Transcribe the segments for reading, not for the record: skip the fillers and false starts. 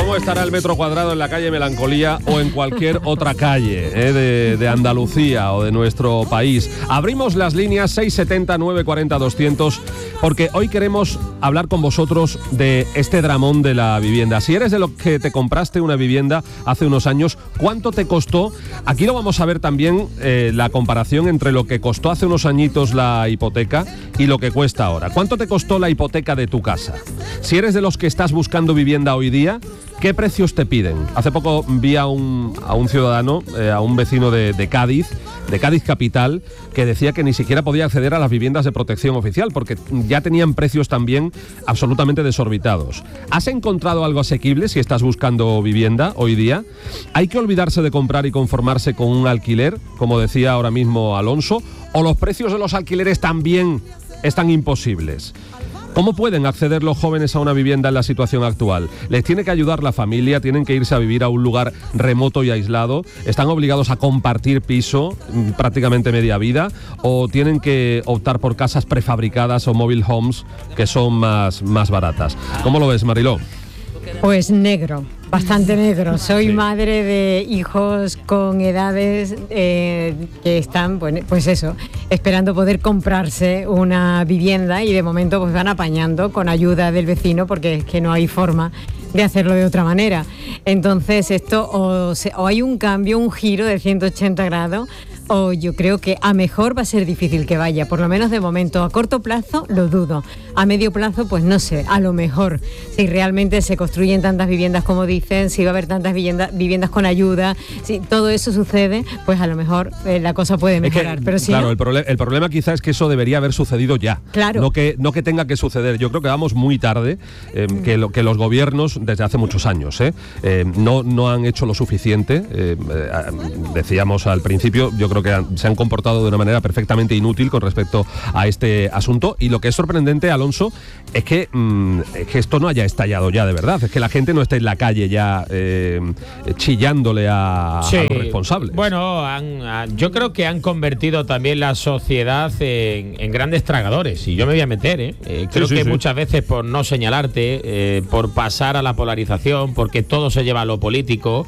¿Cómo estará el metro cuadrado en la calle Melancolía o en cualquier otra calle de Andalucía o de nuestro país? Abrimos las líneas 670 940 200 porque hoy queremos hablar con vosotros de este dramón de la vivienda. Si eres de los que te compraste una vivienda hace unos años, ¿cuánto te costó? Aquí lo vamos a ver también, la comparación entre lo que costó hace unos añitos la hipoteca y lo que cuesta ahora. ¿Cuánto te costó la hipoteca de tu casa? Si eres de los que estás buscando vivienda hoy día, ¿qué precios te piden? Hace poco vi a un ciudadano, a un vecino de Cádiz capital, que decía que ni siquiera podía acceder a las viviendas de protección oficial porque ya tenían precios también absolutamente desorbitados. ¿Has encontrado algo asequible si estás buscando vivienda hoy día? ¿Hay que olvidarse de comprar y conformarse con un alquiler, como decía ahora mismo Alonso? ¿O los precios de los alquileres también están imposibles? ¿Cómo pueden acceder los jóvenes a una vivienda en la situación actual? ¿Les tiene que ayudar la familia? ¿Tienen que irse a vivir a un lugar remoto y aislado? ¿Están obligados a compartir piso prácticamente media vida? ¿O tienen que optar por casas prefabricadas o mobile homes que son más baratas? ¿Cómo lo ves, Mariló? Pues negro, bastante negro. Soy madre de hijos con edades que están, pues eso, esperando poder comprarse una vivienda y de momento pues van apañando con ayuda del vecino porque es que no hay forma de hacerlo de otra manera. Entonces esto o hay un cambio, un giro de 180 grados, o yo creo que a mejor va a ser difícil que vaya, por lo menos de momento. A corto plazo lo dudo, a medio plazo pues no sé, a lo mejor, si realmente se construyen tantas viviendas como dicen, si va a haber tantas viviendas con ayuda, si todo eso sucede, pues a lo mejor la cosa puede mejorar. Pero si claro, no, el problema quizá es que eso debería haber sucedido ya, claro. no que tenga que suceder. Yo creo que vamos muy tarde, que los gobiernos desde hace muchos años no han hecho lo suficiente. Decíamos al principio, yo creo que se han comportado de una manera perfectamente inútil con respecto a este asunto, y lo que es sorprendente, Alonso, es que esto no haya estallado ya de verdad, es que la gente no esté en la calle ya chillándole a los responsables. Bueno, yo creo que han convertido también la sociedad en grandes tragadores, y yo me voy a meter, creo que muchas veces por no señalarte, por pasar a la polarización, porque todo se lleva a lo político.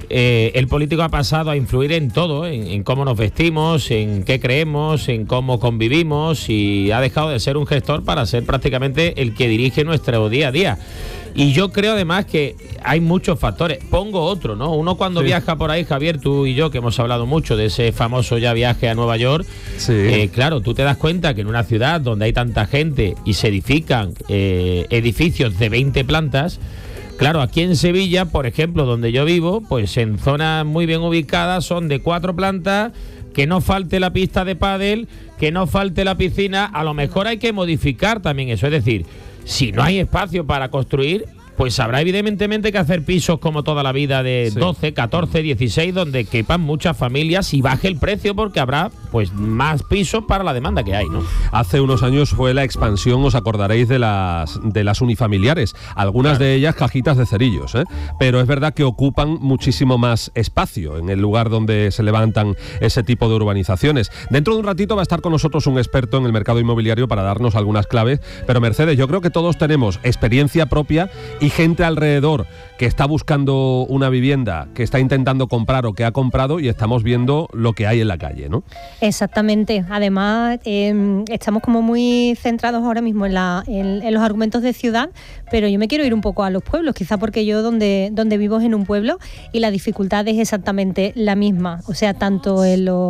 El político ha pasado a influir en todo, en cómo nos vestimos, en qué creemos, en cómo convivimos, y ha dejado de ser un gestor para ser prácticamente el que dirige nuestro día a día. Y yo creo además que hay muchos factores. Pongo otro, ¿no? Uno cuando viaja por ahí, Javier, tú y yo, que hemos hablado mucho de ese famoso ya viaje a Nueva York, claro, tú te das cuenta que en una ciudad donde hay tanta gente y se edifican edificios de 20 plantas, claro, aquí en Sevilla, por ejemplo, donde yo vivo, pues en zonas muy bien ubicadas son de 4 plantas, que no falte la pista de pádel, que no falte la piscina. A lo mejor hay que modificar también eso, es decir, si no hay espacio para construir, pues habrá evidentemente que hacer pisos como toda la vida de 12, 14, 16, donde quepan muchas familias y baje el precio porque habrá pues más pisos para la demanda que hay, ¿no? Hace unos años fue la expansión, os acordaréis, de las unifamiliares, algunas de ellas cajitas de cerillos, pero es verdad que ocupan muchísimo más espacio en el lugar donde se levantan ese tipo de urbanizaciones. Dentro de un ratito va a estar con nosotros un experto en el mercado inmobiliario para darnos algunas claves, pero Mercedes, yo creo que todos tenemos experiencia propia y gente alrededor que está buscando una vivienda, que está intentando comprar o que ha comprado, y estamos viendo lo que hay en la calle, ¿no? Exactamente. Además, estamos como muy centrados ahora mismo en los argumentos de ciudad, pero yo me quiero ir un poco a los pueblos, quizá porque yo donde vivo es en un pueblo y la dificultad es exactamente la misma. O sea, tanto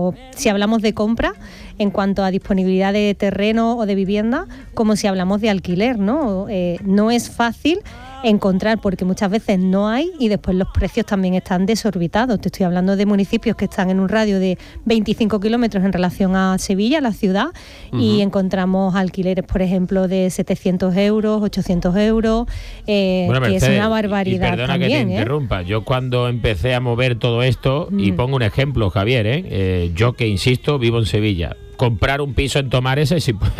si hablamos de compra, en cuanto a disponibilidad de terreno o de vivienda, como si hablamos de alquiler, ¿no? No es fácil encontrar porque muchas veces no hay, y después los precios también están desorbitados. Te estoy hablando de municipios que están en un radio de 25 kilómetros en relación a Sevilla, la ciudad, y encontramos alquileres, por ejemplo, de 700 euros, 800 euros, bueno, que Mercedes, es una barbaridad. Y perdona también, que te interrumpa. Yo cuando empecé a mover todo esto, y pongo un ejemplo, Javier, yo que insisto, vivo en Sevilla. Comprar un piso en Tomares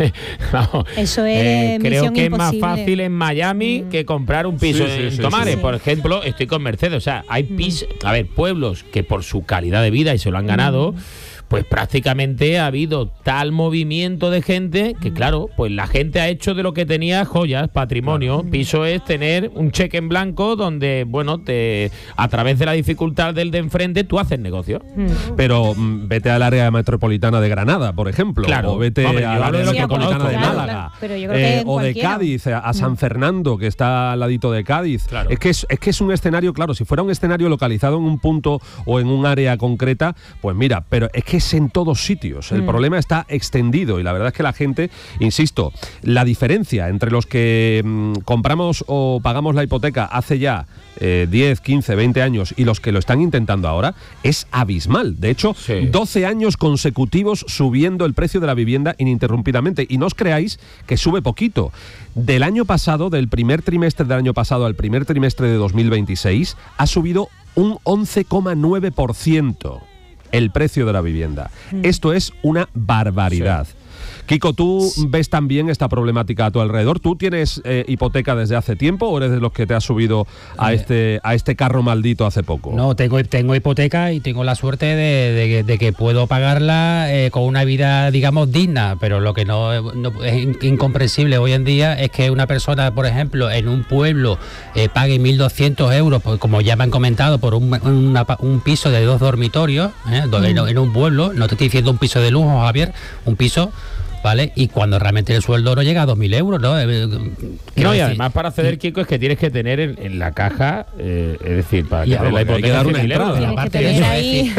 vamos, eso es creo que imposible. Es más fácil en Miami que comprar un piso en Tomares. Por ejemplo, estoy con Mercedes. O sea, hay pisos, pueblos que por su calidad de vida y se lo han ganado, pues prácticamente ha habido tal movimiento de gente que, claro, pues la gente ha hecho de lo que tenía joyas, patrimonio. Piso es tener un cheque en blanco donde, bueno, a través de la dificultad del de enfrente tú haces negocio. Pero vete al área metropolitana de Granada, por ejemplo, claro, o vete al área metropolitana de Málaga, o de Cádiz, a San Fernando, que está al ladito de Cádiz. Claro. Es que es un escenario, claro, si fuera un escenario localizado en un punto o en un área concreta, pues mira, pero es que es en todos sitios. El problema está extendido y la verdad es que la gente, insisto, la diferencia entre los que compramos o pagamos la hipoteca hace ya 10, 15, 20 años y los que lo están intentando ahora es abismal. De hecho, 12 años consecutivos subiendo el precio de la vivienda ininterrumpidamente. Y no os creáis que sube poquito. Del año pasado, del primer trimestre del año pasado al primer trimestre de 2026, ha subido un 11,9% el precio de la vivienda. Esto es una barbaridad. Sí. Kiko, ¿tú ves también esta problemática a tu alrededor? ¿Tú tienes hipoteca desde hace tiempo o eres de los que te has subido a este carro maldito hace poco? No, tengo hipoteca y tengo la suerte de que puedo pagarla con una vida, digamos, digna, pero lo que no es incomprensible hoy en día es que una persona, por ejemplo, en un pueblo pague 1.200 euros, pues, como ya me han comentado, por un piso de 2 dormitorios, en un pueblo. No te estoy diciendo un piso de lujo, Javier, un piso, ¿vale? Y cuando realmente el sueldo no llega a 2.000 euros, ¿no? No, y además para acceder, Kiko, es que tienes que tener en la caja, es decir, para que la hipoteca hay que dar una entrada. Aparte de eso, ahí.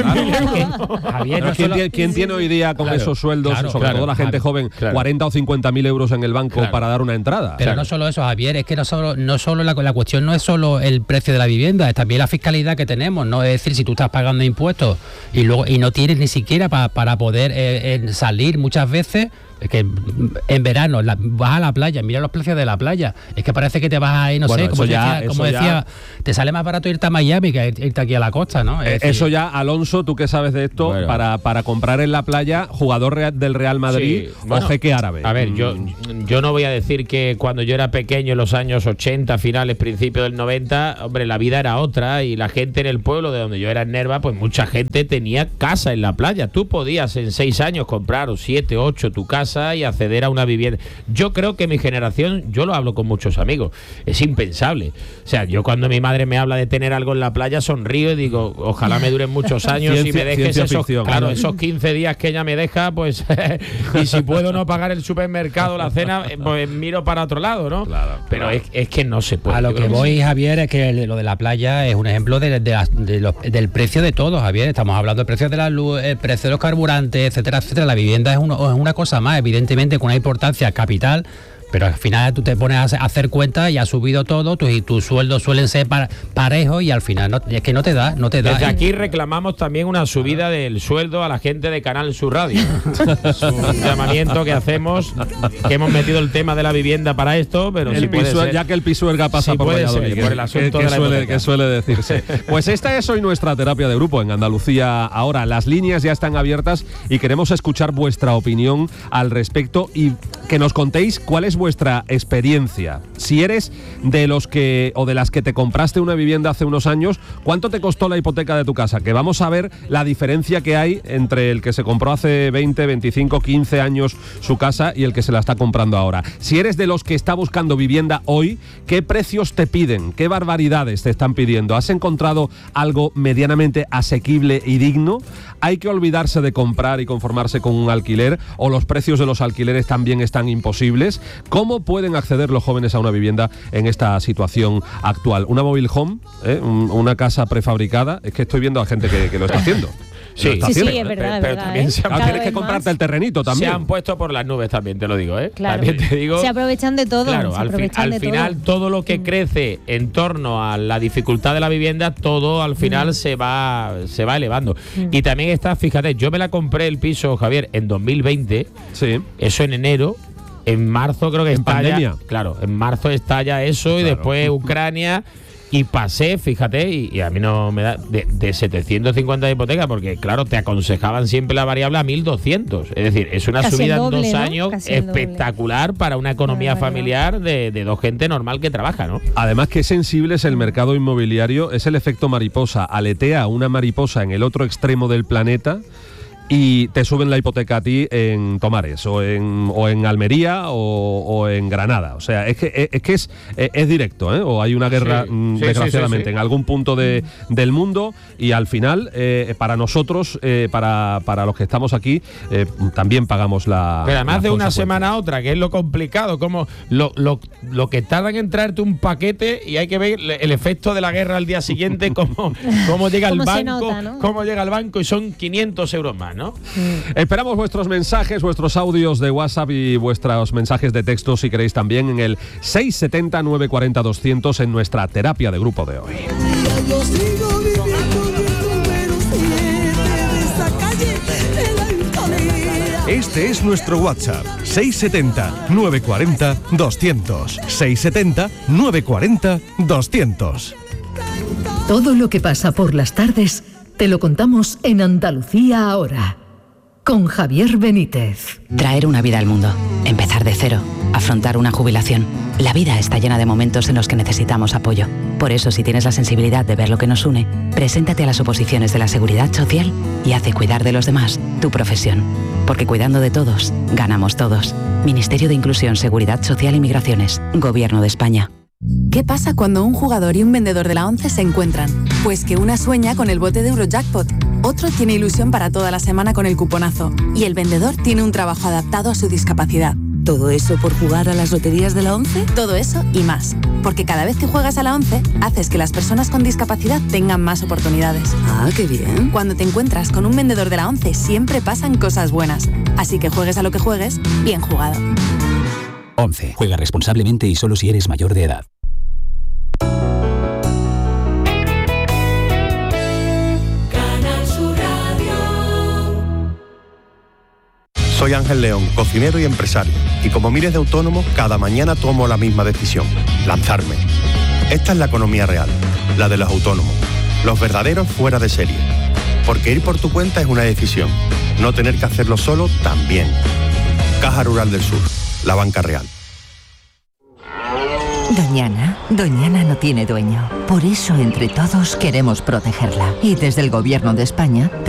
Javier, ¿quién tiene hoy día con esos sueldos, sobre todo la gente joven, 40 o 50.000 euros en el banco para dar una entrada? Pero no solo eso, Javier, es que no solo la cuestión no es solo el precio de la vivienda, es también la fiscalidad que tenemos, ¿no? Es decir, si tú estás pagando impuestos y no tienes ni siquiera para poder salir muchas veces. Es que en verano vas a la playa, mira los precios de la playa, es que parece que te vas ahí, como decía, te sale más barato irte a Miami que irte aquí a la costa, ¿no? Eso ya, Alonso, tú que sabes de esto, para comprar en la playa, jugador del Real Madrid o jeque árabe. A ver, yo no voy a decir que cuando yo era pequeño, en los años 80, finales, principios del 90, hombre, la vida era otra y la gente en el pueblo de donde yo era en Nerva, pues mucha gente tenía casa en la playa. Tú podías en 6 años comprar, o 7, 8, tu casa y acceder a una vivienda. Yo creo que mi generación, yo lo hablo con muchos amigos, es impensable. O sea, yo cuando mi madre me habla de tener algo en la playa sonrío y digo, ojalá me duren muchos años y me dejes esos 15 días que ella me deja, pues y si puedo no pagar el supermercado, la cena, pues miro para otro lado, ¿no? Pero es que no se puede. A lo que voy, Javier, es que lo de la playa es un ejemplo del precio de todo, Javier. Estamos hablando del precio de la luz, el precio de los carburantes, etcétera, etcétera. La vivienda es una cosa más, evidentemente con una importancia capital, pero al final tú te pones a hacer cuentas y ha subido todo, tus sueldos suelen ser parejos y al final es que no te da. Desde aquí reclamamos también una subida del sueldo a la gente de Canal Sur Radio. Es un llamamiento que hacemos, que hemos metido el tema de la vivienda para esto, pero si puede ser, ya que el Pisuerga pasa por Valladolid, por el asunto de la hipoteca. Que suele decirse. Pues esta es hoy nuestra terapia de grupo en Andalucía Ahora. Las líneas ya están abiertas y queremos escuchar vuestra opinión al respecto y que nos contéis cuál es vuestra experiencia. Si eres de los que o de las que te compraste una vivienda hace unos años, ¿cuánto te costó la hipoteca de tu casa? Que vamos a ver la diferencia que hay entre el que se compró hace 20, 25, 15 años su casa y el que se la está comprando ahora. Si eres de los que está buscando vivienda hoy, ¿qué precios te piden? ¿Qué barbaridades te están pidiendo? ¿Has encontrado algo medianamente asequible y digno? ¿Hay que olvidarse de comprar y conformarse con un alquiler? ¿O los precios de los alquileres también están imposibles? ¿Cómo pueden acceder los jóvenes a una vivienda en esta situación actual? ¿Una mobile home? ¿Una casa prefabricada? Es que estoy viendo a gente que lo está haciendo. Sí, es verdad. Pero también tienes que comprarte el terrenito también. Se han puesto por las nubes también, te lo digo, ¿eh? Claro. También te digo, se aprovechan de todo. Claro, al final todo lo que crece en torno a la dificultad de la vivienda, todo al final se va elevando. Y también está, fíjate, yo me la compré el piso, Javier, en 2020. Sí. Eso en enero. En marzo creo que en pandemia. Claro, en marzo estalla eso y después Ucrania. Y pasé, fíjate, y a mí no me da de 750 de hipoteca, porque claro, te aconsejaban siempre la variable a 1.200. Es decir, es una subida en 2 años espectacular para una economía familiar de 2 gente normal que trabaja, ¿no? Además, qué sensible es el mercado inmobiliario, es el efecto mariposa. Aletea una mariposa en el otro extremo del planeta y te suben la hipoteca a ti en Tomares o en Almería o en Granada. O sea, es que es directo, ¿eh? O hay una guerra, desgraciadamente, en algún punto del mundo, y al final, para nosotros, para los que estamos aquí, también pagamos la... Pero además de una semana a otra, que es lo complicado, como lo que tardan en traerte un paquete, y hay que ver el efecto de la guerra al día siguiente, cómo llega el banco, nota, ¿no? Cómo llega el banco, y son 500 euros más, ¿no? Esperamos vuestros mensajes, vuestros audios de WhatsApp y vuestros mensajes de texto, si queréis, también en el 670-940-200 en nuestra terapia de grupo de hoy. Este es nuestro WhatsApp, 670-940-200. 670-940-200. Todo lo que pasa por las tardes te lo contamos en Andalucía Ahora, con Javier Benítez. Traer una vida al mundo, empezar de cero, afrontar una jubilación. La vida está llena de momentos en los que necesitamos apoyo. Por eso, si tienes la sensibilidad de ver lo que nos une, preséntate a las oposiciones de la Seguridad Social y haz de cuidar de los demás tu profesión. Porque cuidando de todos, ganamos todos. Ministerio de Inclusión, Seguridad Social y Migraciones. Gobierno de España. ¿Qué pasa cuando un jugador y un vendedor de la ONCE se encuentran? Pues que una sueña con el bote de Eurojackpot, otro tiene ilusión para toda la semana con el cuponazo, y el vendedor tiene un trabajo adaptado a su discapacidad. ¿Todo eso por jugar a las loterías de la ONCE? Todo eso y más. Porque cada vez que juegas a la ONCE, haces que las personas con discapacidad tengan más oportunidades. ¡Ah, qué bien! Cuando te encuentras con un vendedor de la ONCE, siempre pasan cosas buenas. Así que juegues a lo que juegues, bien jugado. ONCE. Juega responsablemente y solo si eres mayor de edad. Soy Ángel León, cocinero y empresario, y como miles de autónomos, cada mañana tomo la misma decisión: lanzarme. Esta es la economía real, la de los autónomos, los verdaderos fuera de serie. Porque ir por tu cuenta es una decisión, no tener que hacerlo solo también. Caja Rural del Sur, la banca real. Doñana no tiene dueño. Por eso, entre todos, queremos protegerla. Y desde el Gobierno de España